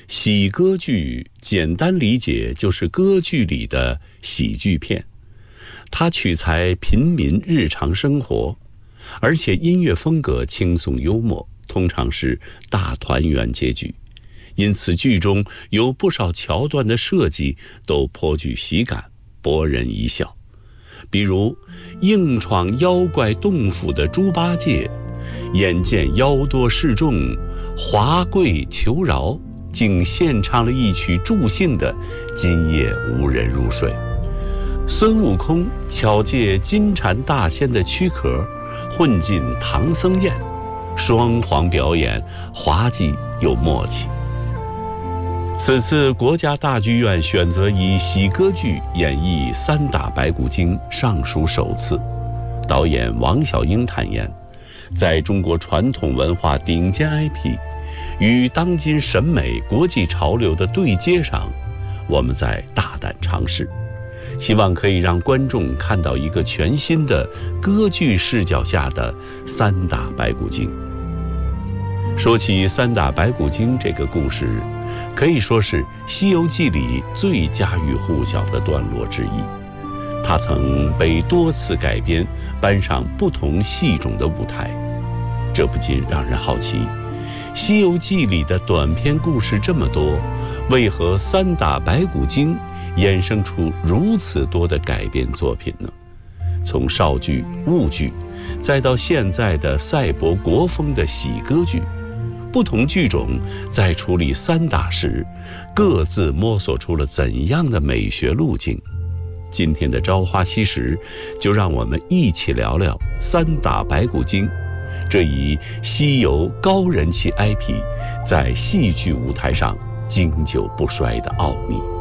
喜歌剧简单理解就是歌剧里的喜剧片，它取材平民日常生活，而且音乐风格轻松幽默，通常是大团圆结局。因此剧中有不少桥段的设计都颇具喜感，博人一笑。比如硬闯妖怪洞府的猪八戒，眼见妖多势众，华贵求饶，竟献唱了一曲助兴的《今夜无人入睡》。孙悟空巧借金蝉大仙的躯壳，混进唐僧宴，双簧表演滑稽又默契。此次国家大剧院选择以喜歌剧演绎三打白骨精尚属首次。导演王小英坦言，在中国传统文化顶尖 IP 与当今审美国际潮流的对接上，我们在大胆尝试，希望可以让观众看到一个全新的歌剧视角下的三打白骨精。说起三打白骨精这个故事，可以说是《西游记》里最家喻户晓的段落之一。它曾被多次改编，搬上不同戏种的舞台。这不禁让人好奇，《西游记》里的短篇故事这么多，为何三打白骨精衍生出如此多的改编作品呢？从绍剧、婺剧，再到现在的赛博国风的喜歌剧，不同剧种在处理三打时，各自摸索出了怎样的美学路径。今天的朝花夕拾，就让我们一起聊聊三打白骨精，这一西游高人气 IP 在戏剧舞台上经久不衰的奥秘。